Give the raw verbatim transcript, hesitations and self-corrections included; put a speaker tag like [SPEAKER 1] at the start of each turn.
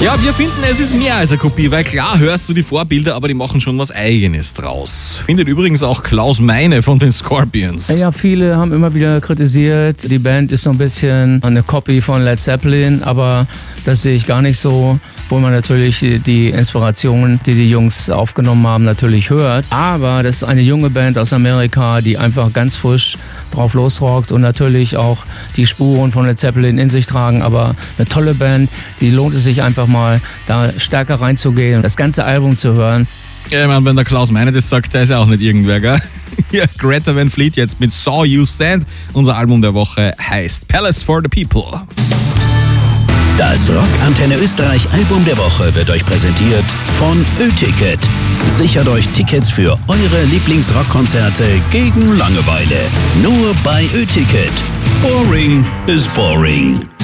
[SPEAKER 1] Ja, wir finden, es ist mehr als eine Kopie, weil klar hörst du die Vorbilder, aber die machen schon was Eigenes draus. Findet übrigens auch Klaus Meine von den Scorpions.
[SPEAKER 2] Ja, viele haben immer wieder kritisiert, die Band ist so ein bisschen eine Copy von Led Zeppelin, aber das sehe ich gar nicht so, wo man natürlich die Inspirationen, die die Jungs aufgenommen haben, natürlich hört. Aber das ist eine junge Band aus Amerika, die einfach ganz frisch drauf losrockt und natürlich auch die Spuren von Led Zeppelin in sich tragen, aber eine tolle Band, die lohnt es sich einfach mal, da stärker reinzugehen und das ganze Album zu hören.
[SPEAKER 1] Ja, ich meine, wenn der Klaus Meine das sagt, der ist ja auch nicht irgendwer, gell? Ja, Greta Van Fleet jetzt mit Saw You Stand. Unser Album der Woche heißt Palace for the People.
[SPEAKER 3] Das Rock Antenne Österreich Album der Woche wird euch präsentiert von Ö-Ticket. Sichert euch Tickets für eure Lieblingsrockkonzerte gegen Langeweile. Nur bei Ö-Ticket. Boring is boring.